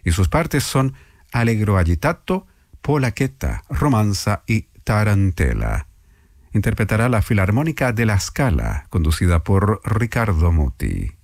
y sus partes son Allegro agitato, Polacchetta, Romanza y Tarantella. Interpretará la Filarmónica de La Scala, conducida por Riccardo Muti.